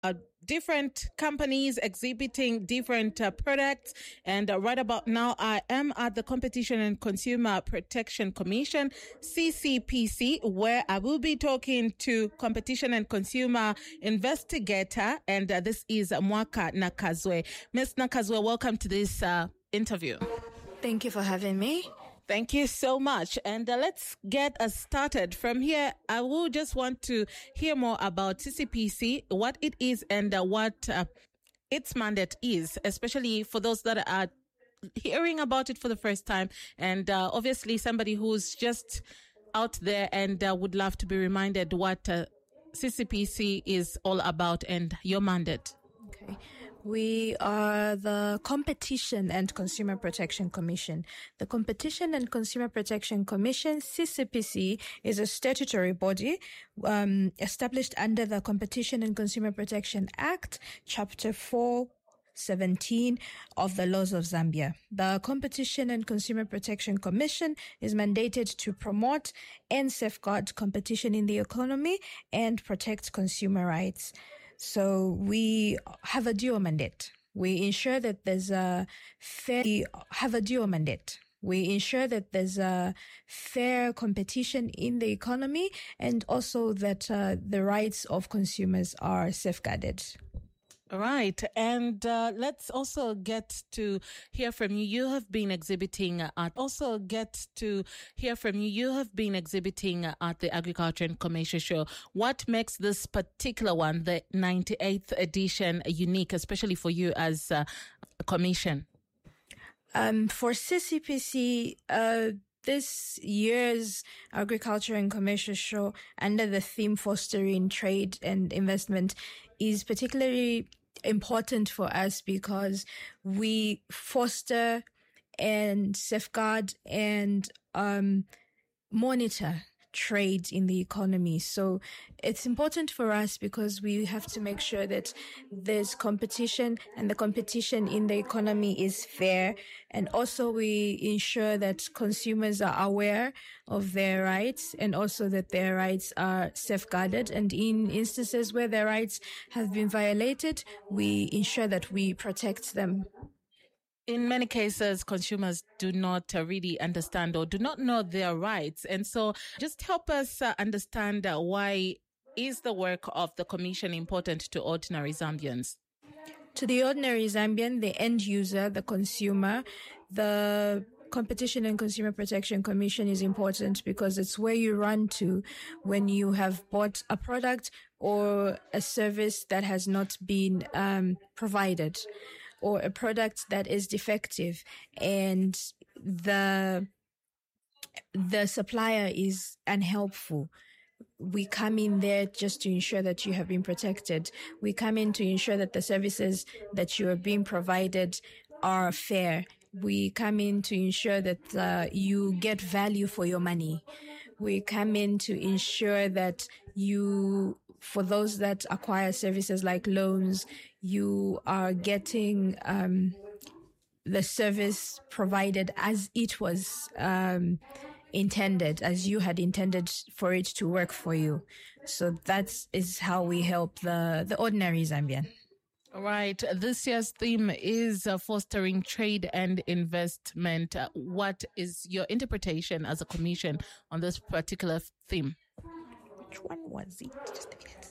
different companies exhibiting different products. And right about now, I am at the Competition and Consumer Protection Commission, CCPC, where I will be talking to Competition and Consumer Investigator. And this is Mwaka Nakazwe. Ms. Nakazwe, welcome to this interview. Thank you for having me. Thank you so much. And let's get us started. From here, I will just want to hear more about CCPC, what it is and what its mandate is, especially for those that are hearing about it for the first time. And obviously somebody who's just out there and would love to be reminded what CCPC is all about and your mandate. Okay. We are the Competition and Consumer Protection Commission. The Competition and Consumer Protection Commission, CCPC, is a statutory body established under the Competition and Consumer Protection Act, Chapter 417 of the laws of Zambia. The Competition and Consumer Protection Commission is mandated to promote and safeguard competition in the economy and protect consumer rights. So we have a dual mandate. We ensure that there's a fair competition in the economy and also that the rights of consumers are safeguarded. All right. And let's also get to hear from you. You have been exhibiting at the Agriculture and Commercial Show. What makes this particular one, the 98th edition, unique, especially for you as a commission? For CCPC, this year's Agriculture and Commercial Show, under the theme Fostering Trade and Investment, is particularly important for us because we foster and safeguard and monitor trade in the economy. So it's important for us because we have to make sure that there's competition and the competition in the economy is fair. And also we ensure that consumers are aware of their rights and also that their rights are safeguarded. And in instances where their rights have been violated, we ensure that we protect them. In many cases, consumers do not really understand or do not know their rights. And so just help us understand why is the work of the Commission important to ordinary Zambians? To the ordinary Zambian, the end user, the consumer, the Competition and Consumer Protection Commission is important because it's where you run to when you have bought a product or a service that has not been provided, or a product that is defective and the supplier is unhelpful. We come in there just to ensure that you have been protected. We come in to ensure that the services that you are being provided are fair. We come in to ensure that you get value for your money. We come in to ensure that for those that acquire services like loans, you are getting the service provided as it was intended, as you had intended for it to work for you. So that is how we help the ordinary Zambian. Right. This year's theme is fostering trade and investment. What is your interpretation as a commission on this particular theme? Which one was it? Just a minute.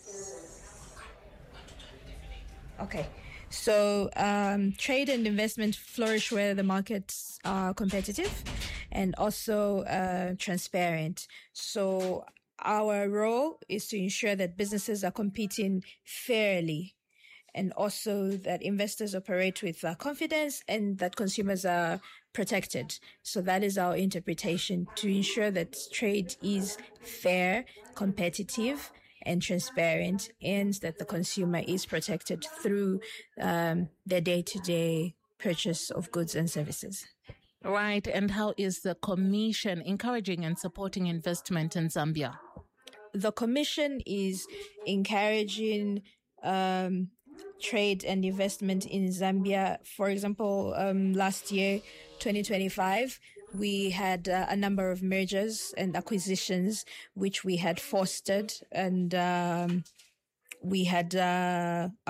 Okay. So trade and investment flourish where the markets are competitive and also transparent. So our role is to ensure that businesses are competing fairly and also that investors operate with confidence and that consumers are protected. So that is our interpretation, to ensure that trade is fair, competitive, and transparent, and that the consumer is protected through their day-to-day purchase of goods and services. Right. And how is the Commission encouraging and supporting investment in Zambia? The Commission is encouraging trade and investment in Zambia. For example, last year, 2025, we had a number of mergers and acquisitions, which we had fostered and we had